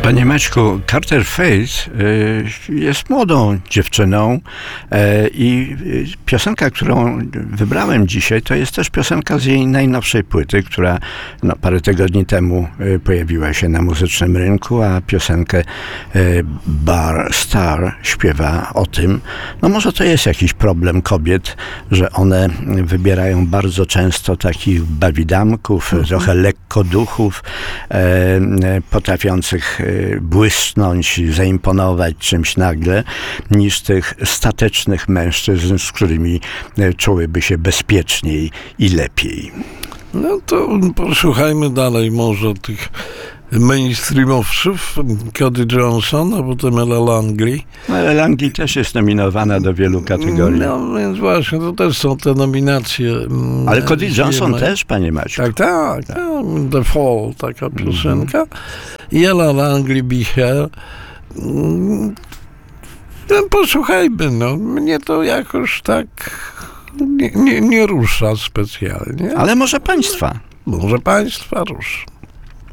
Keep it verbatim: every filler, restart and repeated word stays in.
Panie Maćku, Carter Faith y, jest młodą dziewczyną y, i y, piosenka, którą wybrałem dzisiaj, to jest też piosenka z jej najnowszej płyty, która no, parę tygodni temu y, pojawiła się na muzycznym rynku, a piosenkę y, Bar Star śpiewa o tym, no może to jest jakiś problem kobiet, że one wybierają bardzo często takich bawidamków, mhm. trochę lekkoduchów, y, y, potrafiących błysnąć, zaimponować czymś nagle, niż tych statecznych mężczyzn, z którymi czułyby się bezpieczniej i lepiej. No to posłuchajmy dalej może tych mainstreamowców, Cody Johnson, a potem Ella Langley. Ale Langley też jest nominowana do wielu kategorii. No więc właśnie, to też są te nominacje. Ale Cody Johnson też, panie Maciu. Tak, tak, tak. The Fall, taka piosenka. Mm-hmm. I Ella Langley, Be Here. No, posłuchajmy, no. Mnie to jakoś tak nie, nie, nie rusza specjalnie. Ale może państwa? Może państwa ruszy.